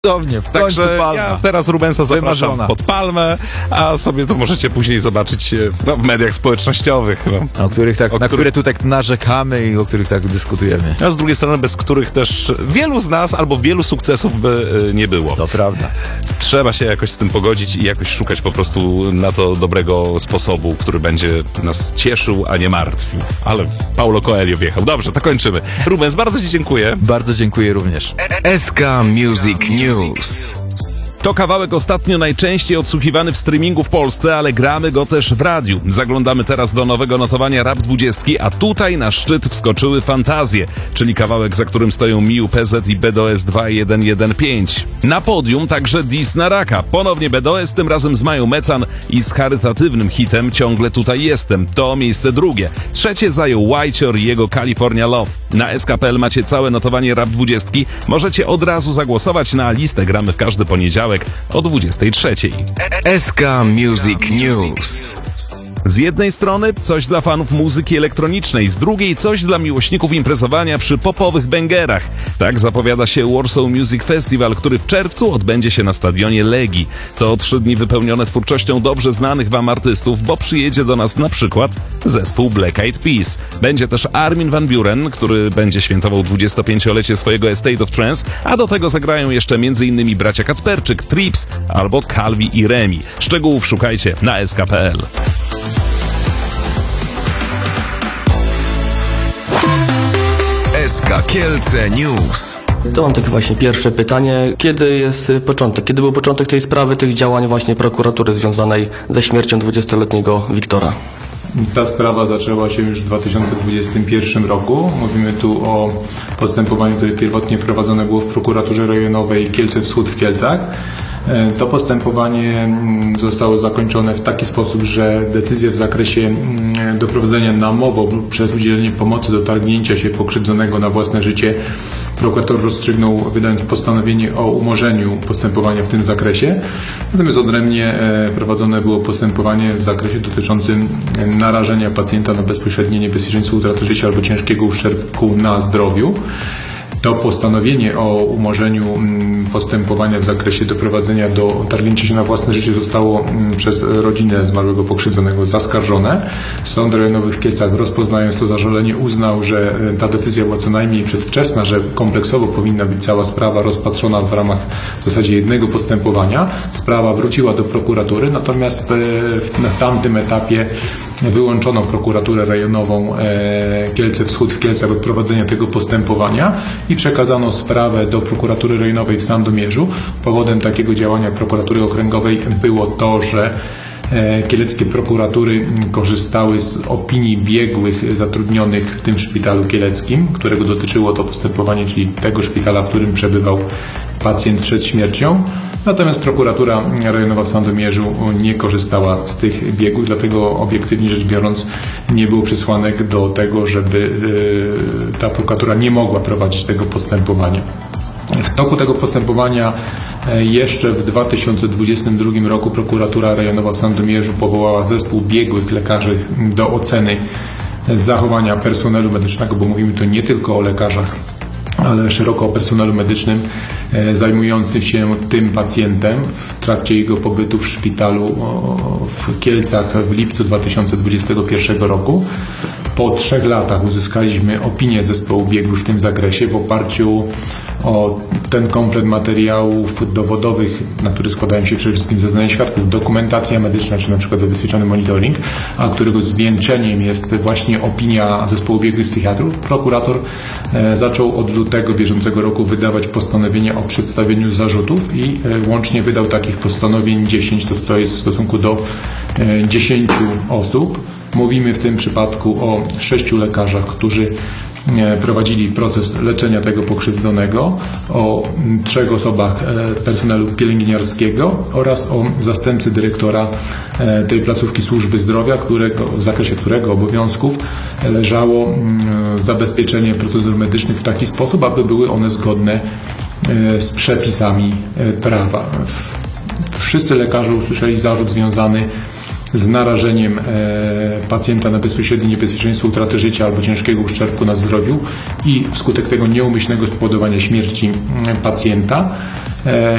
Cudownie, w końcu Także Palma. ja teraz Rubensa zapraszam Wymarzona. pod Palmę, a sobie to możecie później zobaczyć w mediach społecznościowych. O których tak, o na których- które tu tak narzekamy i o których tak dyskutujemy. A z drugiej strony, bez których też wielu z nas albo wielu sukcesów by nie było. To prawda. Trzeba się jakoś z tym pogodzić i jakoś szukać po prostu na to dobrego sposobu, który będzie nas cieszył, a nie martwił. Ale Paulo Coelho wjechał. Dobrze, to kończymy. Rubens, bardzo Ci dziękuję. Bardzo dziękuję również. SK Music News. To kawałek ostatnio najczęściej odsłuchiwany w streamingu w Polsce, ale gramy go też w radiu. Zaglądamy teraz do nowego notowania Rap 20, a tutaj na szczyt wskoczyły Fantazje, czyli kawałek, za którym stoją Miu, PZ i BDOS 2115. Na podium także Dis na Raka. Ponownie BDOS, tym razem z Mają Mecan i z charytatywnym hitem Ciągle tutaj jestem. To miejsce drugie. Trzecie zajął Whitecior i jego California Love. Na SK.pl macie całe notowanie Rap 20. Możecie od razu zagłosować na listę. Gramy w każdy poniedziałek o 23. SK Music News. Z jednej strony coś dla fanów muzyki elektronicznej, z drugiej coś dla miłośników imprezowania przy popowych bęgerach. Tak zapowiada się Warsaw Music Festival, który w czerwcu odbędzie się na stadionie Legii. To 3 dni wypełnione twórczością dobrze znanych wam artystów, bo przyjedzie do nas na przykład zespół Black Eyed Peas. Będzie też Armin van Buuren, który będzie świętował 25-lecie swojego Estate of Trance, a do tego zagrają jeszcze m.in. bracia Kacperczyk, Trips albo Calvi i Remi. Szczegółów szukajcie na sk.pl. SK Kielce News. To mam takie właśnie pierwsze pytanie. Kiedy jest początek? Kiedy był początek tej sprawy, tych działań właśnie prokuratury związanej ze śmiercią 20-letniego Wiktora? Ta sprawa zaczęła się już w 2021 roku. Mówimy tu o postępowaniu, które pierwotnie prowadzone było w prokuraturze rejonowej Kielce Wschód w Kielcach. To postępowanie zostało zakończone w taki sposób, że decyzję w zakresie doprowadzenia namową lub przez udzielenie pomocy do targnięcia się pokrzywdzonego na własne życie prokurator rozstrzygnął, wydając postanowienie o umorzeniu postępowania w tym zakresie. Natomiast odrębnie prowadzone było postępowanie w zakresie dotyczącym narażenia pacjenta na bezpośrednie niebezpieczeństwo utraty życia albo ciężkiego uszczerbku na zdrowiu. To postanowienie o umorzeniu postępowania w zakresie doprowadzenia do targnięcia się na własne życie zostało przez rodzinę zmarłego pokrzywdzonego zaskarżone. Sąd rejonowy w Kielcach, rozpoznając to zażalenie, uznał, że ta decyzja była co najmniej przedwczesna, że kompleksowo powinna być cała sprawa rozpatrzona w ramach w zasadzie jednego postępowania. Sprawa wróciła do prokuratury, natomiast na tamtym etapie wyłączono prokuraturę rejonową Kielce Wschód w Kielcach od prowadzenia tego postępowania i przekazano sprawę do prokuratury rejonowej w Sandomierzu. Powodem takiego działania prokuratury okręgowej było to, że kieleckie prokuratury korzystały z opinii biegłych zatrudnionych w tym szpitalu kieleckim, którego dotyczyło to postępowanie, czyli tego szpitala, w którym przebywał pacjent przed śmiercią. Natomiast prokuratura rejonowa w Sandomierzu nie korzystała z tych biegłych, dlatego obiektywnie rzecz biorąc nie było przesłanek do tego, żeby ta prokuratura nie mogła prowadzić tego postępowania. W toku tego postępowania jeszcze w 2022 roku prokuratura rejonowa w Sandomierzu powołała zespół biegłych lekarzy do oceny zachowania personelu medycznego, bo mówimy tu nie tylko o lekarzach, ale szeroko o personelu medycznym zajmującym się tym pacjentem w trakcie jego pobytu w szpitalu w Kielcach w lipcu 2021 roku. Po 3 latach uzyskaliśmy opinię zespołu biegłych w tym zakresie w oparciu o ten komplet materiałów dowodowych, na który składają się przede wszystkim zeznania świadków, dokumentacja medyczna, czy na przykład zabezpieczony monitoring, a którego zwieńczeniem jest właśnie opinia zespołu biegłych psychiatrów. Prokurator zaczął od lutego bieżącego roku wydawać postanowienia o przedstawieniu zarzutów i łącznie wydał takich postanowień 10, to jest w stosunku do 10 osób. Mówimy w tym przypadku o 6 lekarzach, którzy prowadzili proces leczenia tego pokrzywdzonego, o 3 osobach personelu pielęgniarskiego oraz o zastępcy dyrektora tej placówki służby zdrowia, w zakresie którego obowiązków leżało zabezpieczenie procedur medycznych w taki sposób, aby były one zgodne z przepisami prawa. Wszyscy lekarze usłyszeli zarzut związany z narażeniem pacjenta na bezpośrednie niebezpieczeństwo utraty życia albo ciężkiego uszczerbku na zdrowiu i wskutek tego nieumyślnego spowodowania śmierci pacjenta.